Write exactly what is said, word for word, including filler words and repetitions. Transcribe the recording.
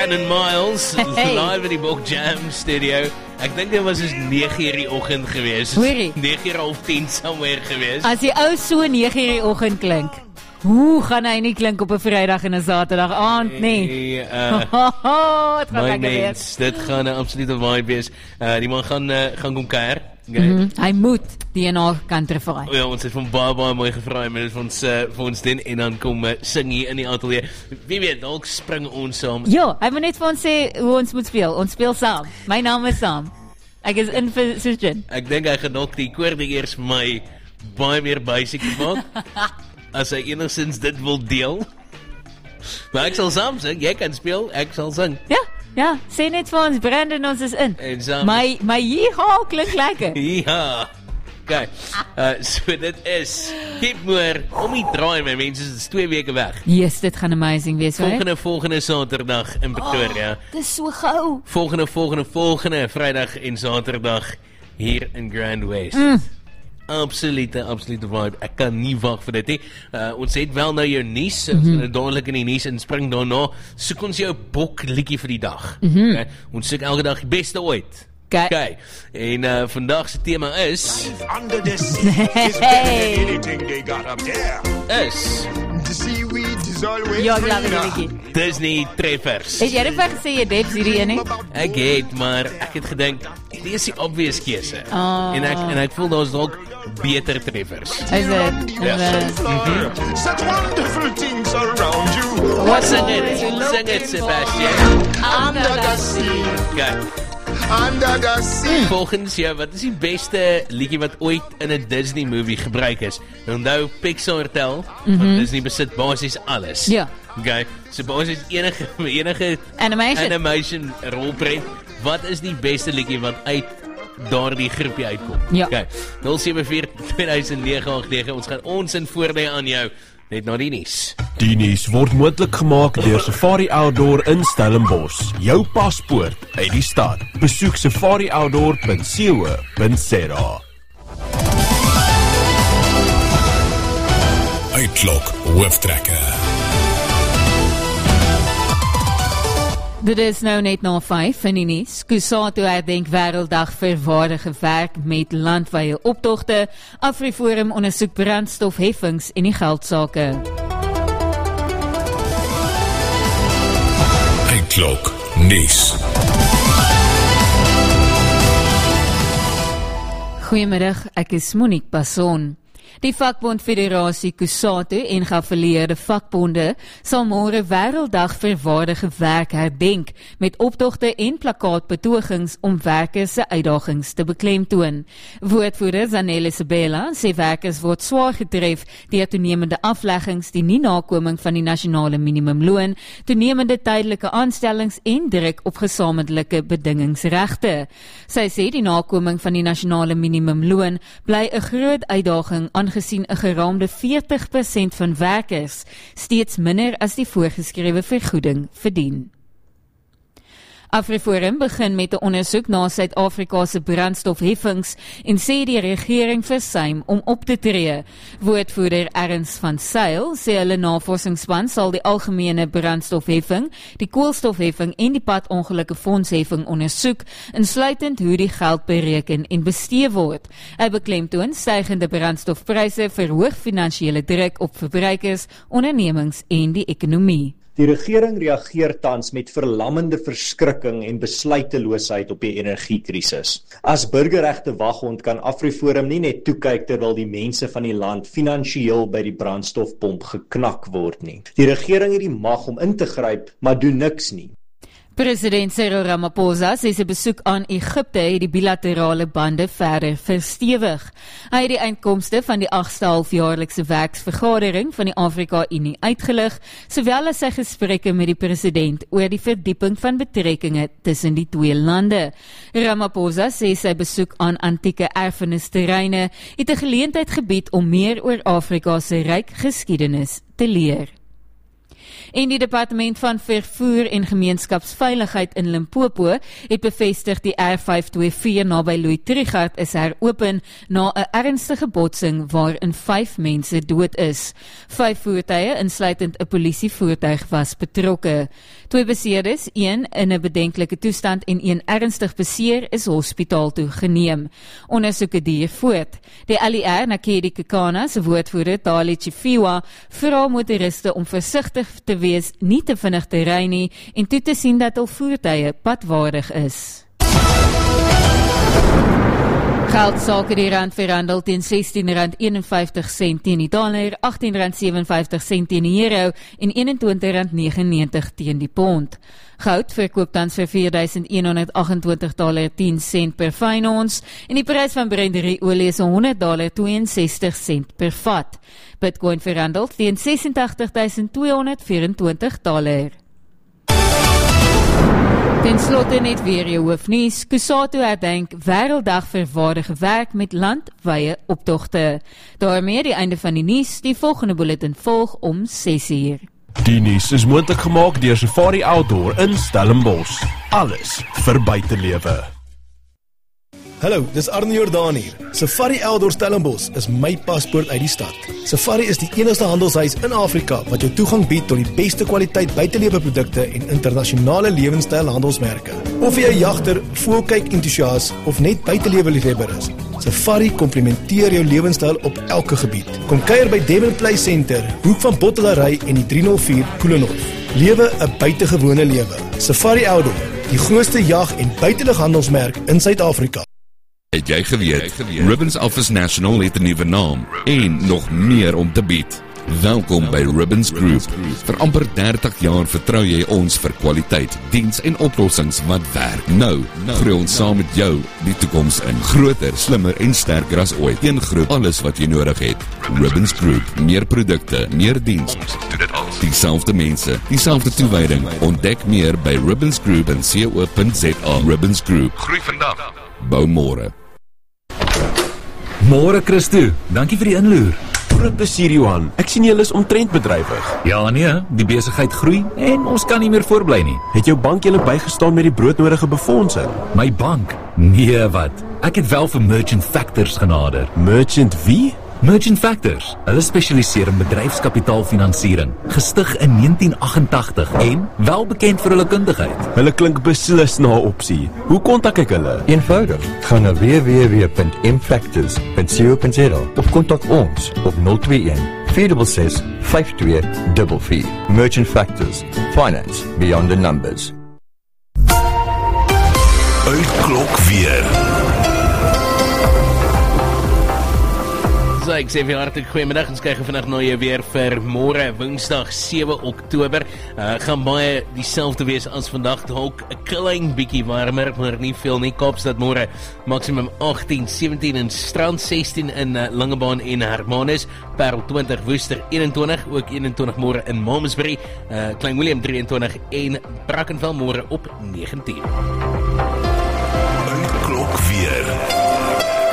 Shannon Miles, Hey. live in die Bok Jam studio. Ek dink dit was dus nege uur die oggend gewees. Hoorie. nege uur half tien somewhere gewees. As die ou so nege uur die oggend klink, hoe gaan hy nie klink op 'n Vrydag en 'n Saterdag aand nie? Nee, uh, Het gaan my lekker wees. mens, dit gaan 'n absolute vibe wees. Uh, die man gaan, uh, gaan kom kuier. Okay. Mm, hy moet die N A kan terugvaai. Ja, ons het van baie baie mooi gevra om vir ons uh, vir ons doen en dan kom uh, sing hier in die ateljee. Wie weet, dalk spring ons saam. Ja, hy moet net vir ons sê hoe ons moet speel. Ons speel saam. My naam is Sam. Ek is in vir Susan. Ek dink hy gaan dalk die koorde eers vir my baie meer basic maak as hy enigstens dit wil deel. Maar ek sal saam sing, jy kan speel, ek sal sing. Ja, ja, sê net vir ons, Brandon, ons is in. En saam. My my yeehaw klink lekker. Ja. Okay. Uh, so dit is Keep Moore om die draai, my mense, dit is twee weke weg. Yes, dit gaan amazing wees, hoor. Volgende volgende Saterdag in Pretoria. Oh, dis so gou. Volgende volgende volgende Vrydag en Saterdag hier in Grand West. Mm. Absolute, absolute vibe. Ek kan nie wag vir dit nie. Uh, ons het wel nou jou nuus, mm -hmm. dadelik in die nuus en spring daarna. Soek ons jou bok liedjie vir die dag. Mm -hmm. Okay? Ons soek elke dag die beste ooit. Okay. Okay. En uh, vandag se tema is Under the sea is better than anything they got up there. is The seaweed is always Ja, ek laat greener. dit liedjie. Disney treffers. Het jy net vir gesê jy debs hierdie een nie? Ek het, maar ek het gedink dit is die obvious keuse. Oh. En ek en ek voel daar's dalk beter treffers. Is dit? Ja. Is dit? Such wonderful things around you. Wat Sing it, sing it, Sebastian. Under the sea, Okay. under the sea. Volgens jou, wat is die beste liedjie wat ooit in 'n Disney movie gebruik is? Onthou Pixar tel, mm -hmm. Disney besit basies alles. Ja. Okay. So basies enige enige Animation. animation rolprent. Wat is die beste liedjie wat uit daardie groepie uitkom? Ja. Okay. nul sewe vier twee nege agt nege. Ons gaan ons in voordeel aan jou net na die nuus. Die nuus word moontlik gemaak deur Safari Outdoor in Stellenbosch. Jou paspoort uit die stad. Besoek safari outdoor punt co punt za. Uitklok hooftrekker. Dit is nou net na vyf in die nuus. Kusatu herdenk Wêrelddag vir waardige werk met landwyse optogte. AfriForum ondersoek brandstofheffings en die geldsake. Uitklok nuus. Goeiemiddag, ek is Monique Passon. Die vakbond Federasie Kusatu en geaffilieerde vakbonde sal môre Wêrelddag vir waardige werk herdenk met optogte en plakkaatbetogings om werkers se uitdagings te beklemtoon. Woordvoerder Zanele Sebela sê werkers word swaar getref deur toenemende afleggings, die nie nakoming van die nasionale minimumloon, toenemende tydelike aanstellings en druk op gesamentlike bedingingsregte. Sy sê die nakoming van die nasionale minimumloon bly 'n groot uitdaging aangesien 'n geraamde veertig persent van werkers steeds minder as die voorgeskrewe vergoeding verdien. AfriForum begin met 'n ondersoek na Suid-Afrika se brandstofheffings en sê die regering versuim om op te tree. Woordvoerder Ernst van Sail sê hulle navorsingsspan sal die algemene brandstofheffing, die koolstofheffing en die padongelukke fondsheffing ondersoek, insluitend hoe die geld bereken en bestee word. Hy beklemtoon stygende brandstofpryse verhoog finansiële druk op verbruikers, ondernemings en die ekonomie. Die regering reageer tans met verlammende verskrikking en besluiteloosheid op die energiekrisis. As burgerregte waghond kan AfriForum nie net toekyk terwyl die mense van die land finansiëel by die brandstofpomp geknak word nie. Die regering het die mag om in te gryp, maar doen niks nie. President Cyril Ramaphosa sê sy besoek aan Egipte het die bilaterale bande verder verstewig. Hy het die uitkomste van die agste halfjaarlikse werksvergadering van die Afrika-Unie uitgelig, sowel as sy gesprekke met die president oor die verdieping van betrekkinge tussen die twee lande. Ramaphosa sê sy besoek aan antieke erfenisterreine het 'n geleentheid gebied om meer oor Afrika se ryk geskiedenis te leer. En die Departement van Vervoer en Gemeenskapsveiligheid in Limpopo het bevestig die R vyf twee vier naby Louis Trichardt is heropen na 'n ernstige botsing waarin vyf mense dood is. Vyf voertuie, insluitend 'n polisievoertuig, was betrokke. Twee beseerdes, een in 'n bedenklike toestand en een ernstig beseer, is hospitaal toe geneem. Ondersoeke duur voort. Die L I R Nakedi Kekana se woordvoerder Tali Chifiwa vra motoriste om versigtig te wees, nie te vinnig te ry nie en toe te sien dat hul voertuie padwaardig is. Geldsake die rand verhandel teen sestien rand eenenvyftig sent teen die dollar, agttien rand sewenvyftig sent teen die euro en eenentwintig rand negenennegentig teen die pond. Goud verkoop tans vir vier duisend honderd agt en twintig dollar tien sent per fyn ons en die prys van Brent-olie is honderd dollar tweeënsestig sent per vat. Bitcoin verhandel teen ses en agtig duisend tweehonderd vyerentwintig dollar. Ten slotte net weer jou hoofnuus. Kusatu herdenk Wêrelddag vir waardige werk met landwye optogte. Daarmee die einde van die nuus. Die volgende bulletin volg om ses uur. Die nuus is moontlik gemaak deur Safari Outdoor in Stellenbosch. Alles vir buitelewe. Hallo, dis Arne Jordaan hier. Safari Outdoor Stellenbosch is my paspoort uit die stad. Safari is die enigste handelshuis in Afrika wat jou toegang bied tot die beste kwaliteit buitelewe produkte en internasionale lewenstyl handelsmerke. Of jy 'n jagter, voelkyk entoesias of net buitelewe liefhebber is, Safari komplementeer jou lewenstyl op elke gebied. Kom kuier by Devon Play Center, hoek van Bottelary en die driehonderd vier Koelenhof. Lewe 'n buitengewone lewe. Safari Outdoor, die grootste jag- en buitelughandelsmerk in Suid-Afrika. Het jy geweet, Ribbons Office National het 'n nuwe naam en nog meer om te bied. Welkom by Ribbons Group. Vir amper dertig jaar vertrou jy ons vir kwaliteit, diens en oplossings wat werk. Nou, groei ons saam met jou die toekoms in. Groter, slimmer en sterker as ooit. Een groep, alles wat jy nodig het. Ribbons Group, meer produkte, meer diens. Dieselfde mense, dieselfde toewyding. Ontdek meer by ribbons group punt co punt za. Ribbons Group. Groei vandag. Bou môre. Môre Christo, dankie vir die inloer. Groot besier Johan, ek sien julle is omtrent bedrywig. Ja nee, die besigheid groei en ons kan nie meer voorbly nie. Het jou bank julle bygestaan met die broodnodige befondsing? My bank? Nee wat, ek het wel vir Merchant Factors genader. Merchant wie? Merchant Factors, hulle spesialiseer in bedryfskapitaalfinansiering, gestig in negentien agt-en-tagtig en wel bekend vir hulle kundigheid. Hulle klink beslis na 'n opsie. Hoe kontak ek hulle? Eenvoudig, gaan na w w w punt m factors punt co punt za of kontak ons op nul twee een vier ses ses vyf twee vier vier. Merchant Factors, finance beyond the numbers. Uitklok weer. So, ek sê vir hartlik goeiemiddag, ons kyk vandag na jou weer vir môre, Woensdag sewe Oktober. Uh, gaan baie dieselfde wees as vandag, dalk 'n klein bietjie warmer, maar nie veel nie. Kaapstad môre maksimum agttien, sewentien in Strand, sestien in uh, Langebaan en Hermanus, Parel twintig, Woester eenentwintig, ook eenentwintig môre in Malmesbury, uh, Klein Willem drieëntwintig en Brackenfell môre op negentien. Uitklok weer.